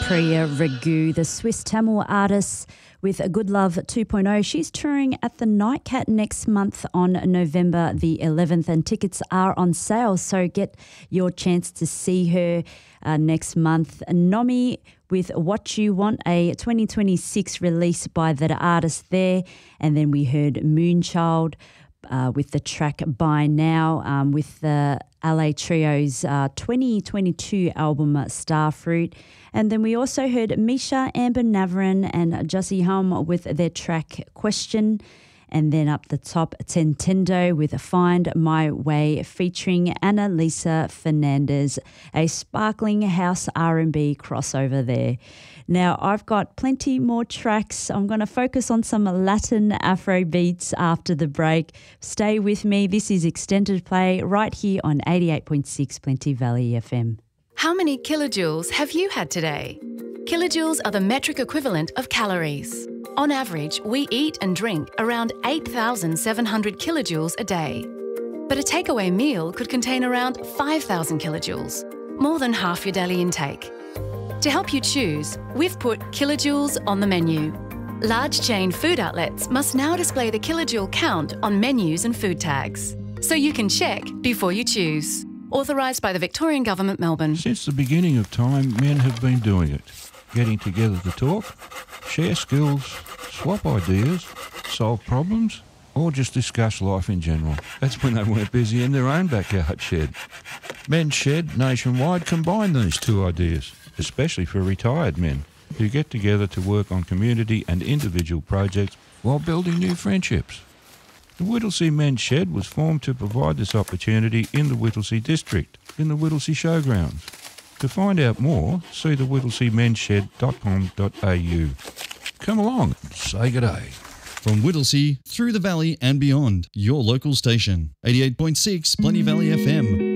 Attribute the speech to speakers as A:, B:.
A: Priya Ragu, the Swiss Tamil artist with A Good Love 2.0. She's touring at the Nightcat next month on November the 11th, and tickets are on sale, so get your chance to see her next month. Nomi with What You Want, a 2026 release by the artist there, and then we heard Moonchild with the track By Now, with the LA Trio's 2022 album Starfruit. And then we also heard Misha, Amber Navarin and Jussie Hum with their track Question. And then up the top, Tentendo with Find My Way featuring Annalisa Fernandez, a sparkling house R&B crossover there. Now, I've got plenty more tracks. I'm going to focus on some Latin Afro beats after the break. Stay with me. This is Extended Play right here on 88.6 Plenty Valley FM.
B: How many kilojoules have you had today? Kilojoules are the metric equivalent of calories. On average, we eat and drink around 8,700 kilojoules a day. But a takeaway meal could contain around 5,000 kilojoules, more than half your daily intake. To help you choose, we've put kilojoules on the menu. Large chain food outlets must now display the kilojoule count on menus and food tags, so you can check before you choose. Authorised by the Victorian Government, Melbourne.
C: Since the beginning of time, men have been doing it. Getting together to talk, share skills, swap ideas, solve problems, or just discuss life in general. That's when they weren't busy in their own backyard shed. Men's Shed nationwide combine these two ideas, especially for retired men who get together to work on community and individual projects while building new friendships. The Whittlesea Men's Shed was formed to provide this opportunity in the Whittlesea district, in the Whittlesea Showgrounds. To find out more, see the whittlesea.com.au. Come along and say good day.
D: From Whittlesea, through the valley and beyond, your local station, 88.6 Plenty Valley FM.